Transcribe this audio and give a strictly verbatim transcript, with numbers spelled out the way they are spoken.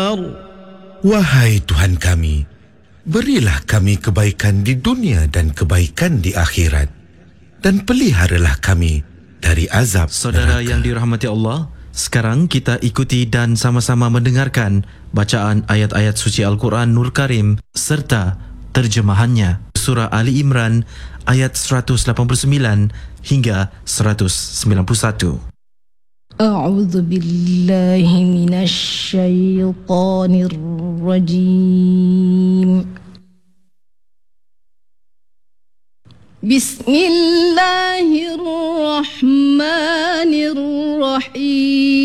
النار. Wahai Tuhan kami, berilah kami kebaikan di dunia dan kebaikan di akhirat, dan peliharalah kami dari azab Saudara neraka. yang dirahmati Allah, sekarang kita ikuti dan sama-sama mendengarkan bacaan ayat-ayat suci Al-Quran Nur Karim serta terjemahannya. Surah Ali Imran ayat seratus lapan puluh sembilan hingga seratus sembilan puluh satu. أعوذ بالله من الشيطان الرجيم. بسم الله الرحمن الرحيم.